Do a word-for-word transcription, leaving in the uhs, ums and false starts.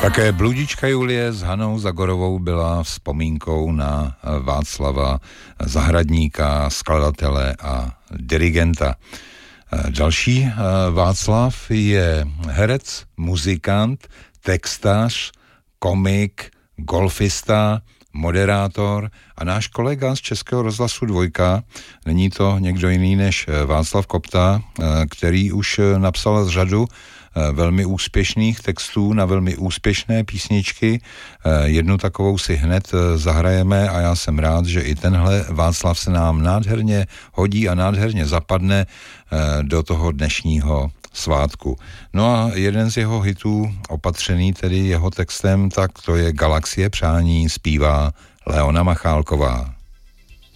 Také Bludička Julie s Hanou Zagorovou byla vzpomínkou na Václava Zahradníka, skladatele a dirigenta. Další Václav je herec, muzikant, textař, komik, golfista, moderátor a náš kolega z Českého rozhlasu Dvojka, není to někdo jiný než Václav Kopta, který už napsal řadu velmi úspěšných textů na velmi úspěšné písničky. Jednu takovou si hned zahrajeme a já jsem rád, že i tenhle Václav se nám nádherně hodí a nádherně zapadne do toho dnešního svátku. No a jeden z jeho hitů, opatřený tedy jeho textem, tak to je Galaxie přání, zpívá Leona Machálková.